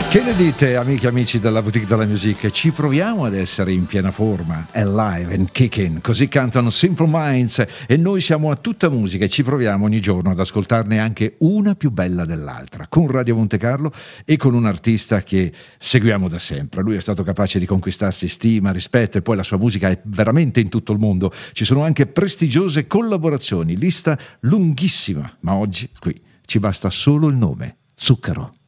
Che ne dite, amiche e amici della Boutique della Music? Ci proviamo ad essere in piena forma, alive and kicking, così cantano Simple Minds, e noi siamo a tutta musica e ci proviamo ogni giorno ad ascoltarne anche una più bella dell'altra, con Radio Monte Carlo e con un artista che seguiamo da sempre. Lui è stato capace di conquistarsi stima, rispetto, e poi la sua musica è veramente in tutto il mondo. Ci sono anche prestigiose collaborazioni, lista lunghissima, ma oggi qui ci basta solo il nome: Zucchero.